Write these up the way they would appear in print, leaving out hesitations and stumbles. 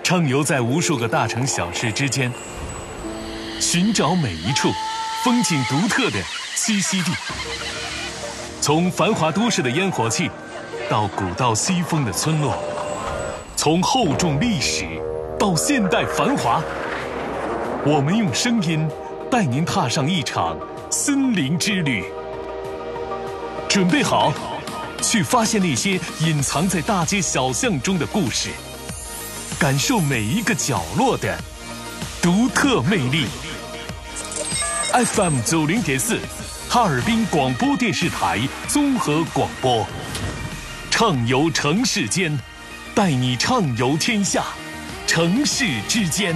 畅游在无数个大城小市之间，寻找每一处风景独特的栖息地。从繁华都市的烟火气，到古道西风的村落，从厚重历史到现代繁华，我们用声音带您踏上一场森林之旅。准备好，去发现那些隐藏在大街小巷中的故事，感受每一个角落的独特魅力。FM 90.4，哈尔滨广播电视台综合广播，畅游城市间，带你畅游天下，城市之间。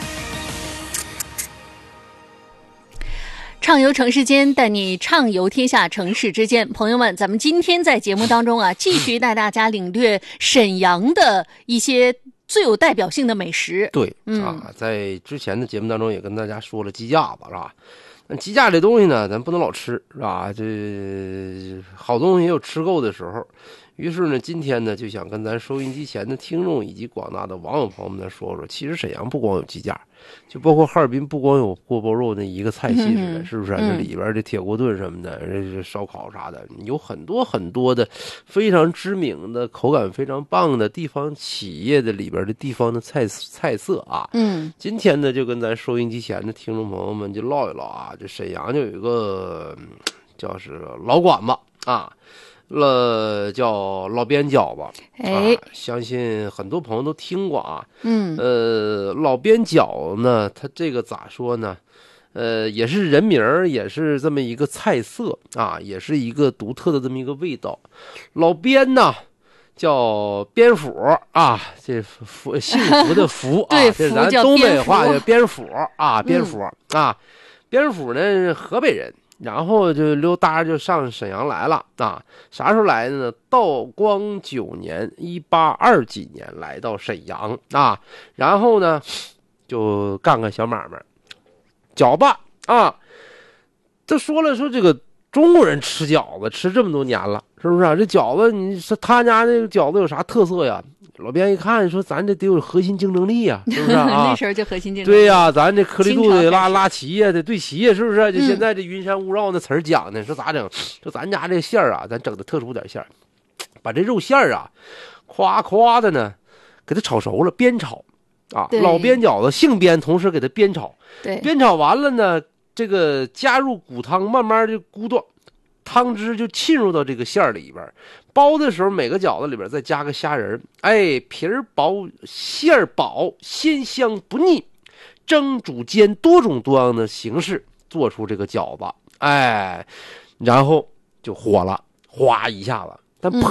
畅游城市间，带你畅游天下，城市之间。朋友们，咱们今天在节目当中啊，继续带大家领略沈阳的一些最有代表性的美食。 对，在之前的节目当中也跟大家说了鸡架子，是吧？那鸡架这东西呢，咱不能老吃，是吧？这好东西也有吃够的时候。于是呢，今天呢，就想跟咱收音机前的听众以及广大的网友朋友们说说，其实沈阳不光有鸡架，就包括哈尔滨不光有锅包肉那一个菜系似的，是不是？这里边的铁锅炖什么的，这烧烤啥的，有很多很多的非常知名的、口感非常棒的地方企业的里边的地方的菜色啊。今天呢，就跟咱收音机前的听众朋友们就唠一唠啊。这沈阳就有一个叫是老馆子啊。叫老边饺子，相信很多朋友都听过啊。老边饺子呢，它这个咋说呢？也是人名儿，也是这么一个菜色啊，也是一个独特的这么一个味道。老边呢，叫边府啊，这幸福的福啊，这是咱东北话叫边府啊，边府啊，边府呢，河北人。然后就溜达就上沈阳来了啊！啥时候来的呢？道光9年，1820几年来到沈阳啊，然后呢就干个小买卖，饺子啊。这说这个中国人吃饺子吃这么多年了，是不是啊？这饺子你说他家这个饺子有啥特色呀？老边一看说咱这得有核心竞争力呀，是不是啊？ 那时候就核心竞争力。 对呀，咱这颗粒度得拉齐呀，得对齐呀，是不是？就现在这云山雾绕那词儿讲的，说咋整？说咱家这馅儿啊，咱整的特殊点馅儿，把这肉馅儿啊，夸的呢，给它炒熟了，煸炒啊。老边饺子姓边，同时给它煸炒。 对， 煸炒完了呢，这个加入骨汤，慢慢就咕嘟。汤汁就浸入到这个馅儿里边，包的时候每个饺子里边再加个虾仁，皮儿薄馅儿饱，鲜香不腻，蒸煮煎多种多样的形式做出这个饺子，然后就火了，哗一下子，但